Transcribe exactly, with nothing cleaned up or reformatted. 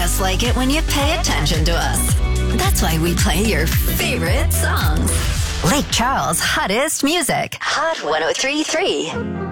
just like it when you pay attention to us. That's why we play your favorite songs. Lake Charles' hottest music. Hot one oh three point three.